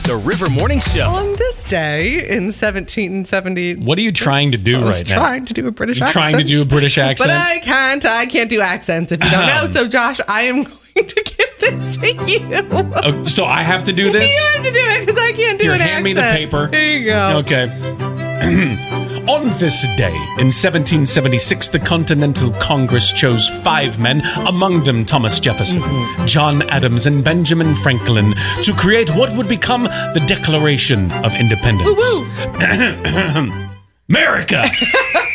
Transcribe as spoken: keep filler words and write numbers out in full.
The River Morning Show. On this day in seventeen seventy, What are you trying to do I was right now? trying to do a British You're accent. trying to do a British accent? But I can't. I can't do accents if you don't know. Um. So, Josh, I am going to give this to you. Oh, so I have to do this? You have to do it because I can't do Here, an hand accent. me the paper. Here you go. Okay. On this day, in seventeen seventy-six, the Continental Congress chose five men, among them Thomas Jefferson, Mm-hmm. John Adams, and Benjamin Franklin, to create what would become the Declaration of Independence. Woo-woo. America!